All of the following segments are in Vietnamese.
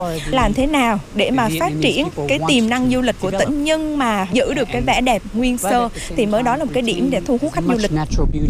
Làm thế nào để mà phát triển cái tiềm năng du lịch của tỉnh nhưng mà giữ được cái vẻ đẹp nguyên sơ thì mới đó là một cái điểm để thu hút khách du lịch.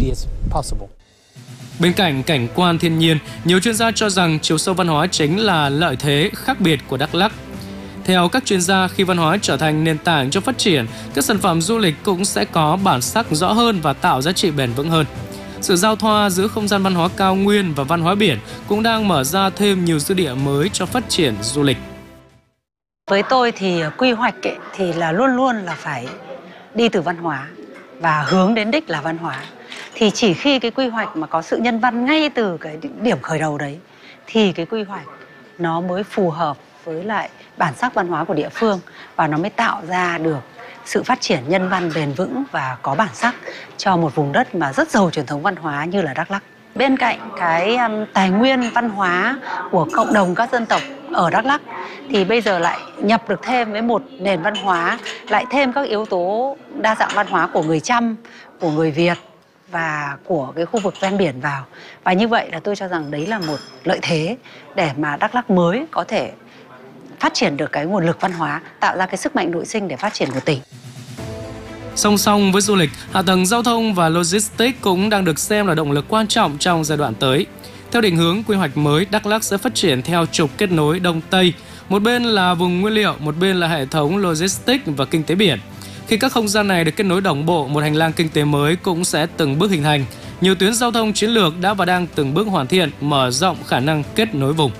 Bên cạnh cảnh quan thiên nhiên, nhiều chuyên gia cho rằng chiều sâu văn hóa chính là lợi thế khác biệt của Đắk Lắk. Theo các chuyên gia, khi văn hóa trở thành nền tảng cho phát triển, các sản phẩm du lịch cũng sẽ có bản sắc rõ hơn và tạo giá trị bền vững hơn. Sự giao thoa giữa không gian văn hóa cao nguyên và văn hóa biển cũng đang mở ra thêm nhiều dư địa mới cho phát triển du lịch. Với tôi thì quy hoạch thì là luôn luôn là phải đi từ văn hóa và hướng đến đích là văn hóa. Thì chỉ khi cái quy hoạch mà có sự nhân văn ngay từ cái điểm khởi đầu đấy thì cái quy hoạch nó mới phù hợp với lại bản sắc văn hóa của địa phương và nó mới tạo ra được sự phát triển nhân văn bền vững và có bản sắc cho một vùng đất mà rất giàu truyền thống văn hóa như là Đắk Lắk. Bên cạnh cái tài nguyên văn hóa của cộng đồng các dân tộc ở Đắk Lắk thì bây giờ lại nhập được thêm với một nền văn hóa, lại thêm các yếu tố đa dạng văn hóa của người Chăm, của người Việt và của cái khu vực ven biển vào. Và như vậy là tôi cho rằng đấy là một lợi thế để mà Đắk Lắk mới có thể phát triển được cái nguồn lực văn hóa, tạo ra cái sức mạnh nội sinh để phát triển của tỉnh. Song song với du lịch, hạ tầng giao thông và logistics cũng đang được xem là động lực quan trọng trong giai đoạn tới. Theo định hướng quy hoạch mới, Đắk Lắk sẽ phát triển theo trục kết nối Đông Tây. Một bên là vùng nguyên liệu, một bên là hệ thống logistics và kinh tế biển. Khi các không gian này được kết nối đồng bộ, một hành lang kinh tế mới cũng sẽ từng bước hình thành. Nhiều tuyến giao thông chiến lược đã và đang từng bước hoàn thiện, mở rộng khả năng kết nối vùng.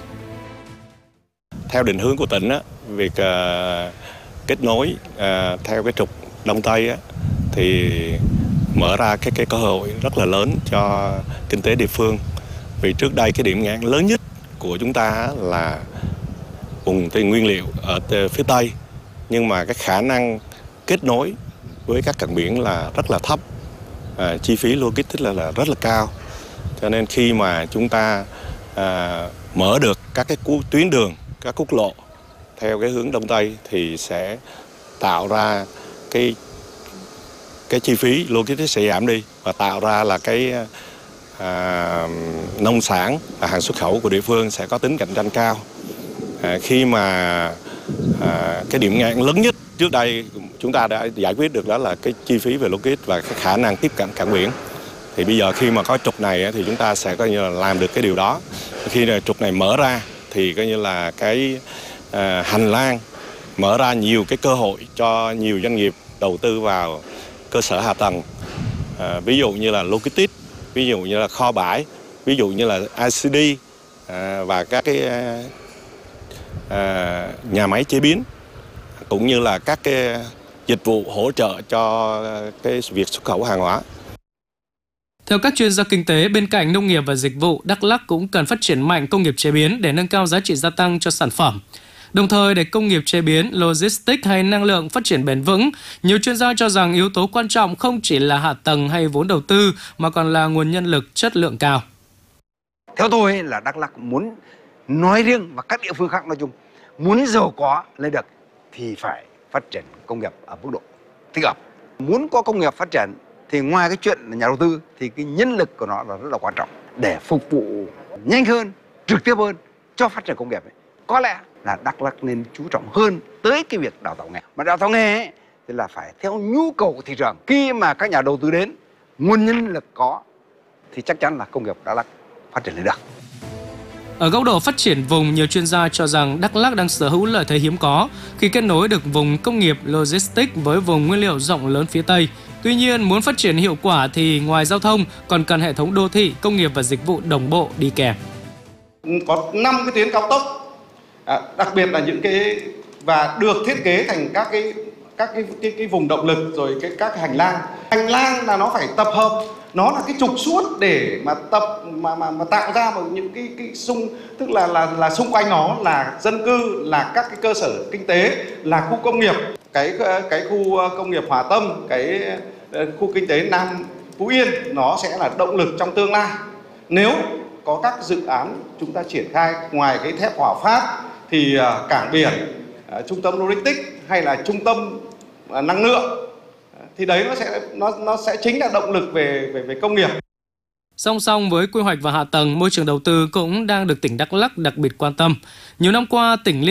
Theo định hướng của tỉnh, việc kết nối theo cái trục Đông Tây thì mở ra cái cơ hội rất là lớn cho kinh tế địa phương. Vì trước đây cái điểm nghẽn lớn nhất của chúng ta là vùng nguyên liệu ở phía Tây, nhưng mà cái khả năng kết nối với các cảng biển là rất là thấp, chi phí logistics là rất là cao. Cho nên khi mà chúng ta mở được các cái tuyến đường, các quốc lộ theo cái hướng Đông Tây thì sẽ tạo ra cái chi phí logistics sẽ giảm đi và tạo ra là cái nông sản và hàng xuất khẩu của địa phương sẽ có tính cạnh tranh cao. Khi mà cái điểm nghẽn lớn nhất trước đây chúng ta đã giải quyết được đó là cái chi phí về logistics và cái khả năng tiếp cận cảng biển. Thì bây giờ khi mà có trục này thì chúng ta sẽ coi như là làm được cái điều đó. Khi trục này mở ra thì coi như là cái hành lang mở ra nhiều cái cơ hội cho nhiều doanh nghiệp đầu tư vào cơ sở hạ tầng, ví dụ như là logistics, ví dụ như là kho bãi, ví dụ như là ICD và các cái nhà máy chế biến, cũng như là các cái dịch vụ hỗ trợ cho cái việc xuất khẩu hàng hóa. Theo các chuyên gia kinh tế, bên cạnh nông nghiệp và dịch vụ, Đắk Lắk cũng cần phát triển mạnh công nghiệp chế biến để nâng cao giá trị gia tăng cho sản phẩm. Đồng thời, để công nghiệp chế biến, logistics hay năng lượng phát triển bền vững, nhiều chuyên gia cho rằng yếu tố quan trọng không chỉ là hạ tầng hay vốn đầu tư mà còn là nguồn nhân lực chất lượng cao. Theo tôi là Đắk Lắk muốn nói riêng và các địa phương khác nói chung, muốn giàu có lên được thì phải phát triển công nghiệp ở mức độ thích hợp. Muốn có công nghiệp phát triển thì ngoài cái chuyện là nhà đầu tư thì cái nhân lực của nó là rất là quan trọng để phục vụ nhanh hơn, trực tiếp hơn cho phát triển công nghiệp ấy. Có lẽ là Đắk Lắk nên chú trọng hơn tới cái việc đào tạo nghề. Mà đào tạo nghề ấy, thì là phải theo nhu cầu của thị trường. Khi mà các nhà đầu tư đến, nguồn nhân lực có thì chắc chắn là công nghiệp Đắk Lắk phát triển lên được. Ở góc độ phát triển vùng, nhiều chuyên gia cho rằng Đắk Lắk đang sở hữu lợi thế hiếm có khi kết nối được vùng công nghiệp logistics với vùng nguyên liệu rộng lớn phía Tây. Tuy nhiên, muốn phát triển hiệu quả thì ngoài giao thông còn cần hệ thống đô thị, công nghiệp và dịch vụ đồng bộ đi kèm. Có 5 cái tuyến cao tốc, đặc biệt là những cái và được thiết kế thành các cái vùng động lực rồi các cái hành lang. Hành lang là nó phải tập hợp, nó là cái trục suốt để mà tạo ra một những cái tức là xung quanh nó là dân cư, là các cái cơ sở kinh tế, là khu công nghiệp, cái khu công nghiệp Hòa Tâm, cái khu kinh tế Nam Phú Yên nó sẽ là động lực trong tương lai. Nếu có các dự án chúng ta triển khai ngoài cái thép Hòa Phát thì cảng biển, trung tâm logistics hay là trung tâm năng lượng thì đấy nó sẽ chính là động lực về công nghiệp. Song song với quy hoạch và hạ tầng, môi trường đầu tư cũng đang được tỉnh Đắk Lắk đặc biệt quan tâm. Nhiều năm qua, tỉnh